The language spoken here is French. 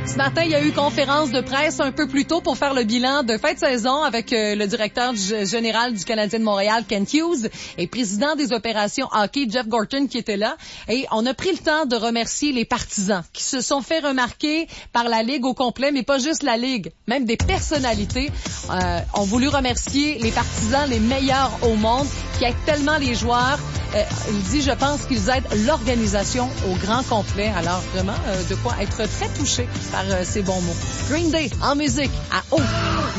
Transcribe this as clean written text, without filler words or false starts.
Ce matin, il y a eu conférence de presse un peu plus tôt pour faire le bilan de fin de saison avec le directeur général du Canadien de Montréal, Kent Hughes, et président des opérations hockey, Jeff Gorton, qui était là. Et on a pris le temps de remercier les partisans qui se sont fait remarquer par la Ligue au complet, mais pas juste la Ligue, même des personnalités ont voulu remercier les partisans les meilleurs au monde qui aident tellement les joueurs. Il dit, je pense qu'ils aident l'organisation au grand complet. Alors vraiment, de quoi être très touché par ces bons mots. Green Day en musique à haut.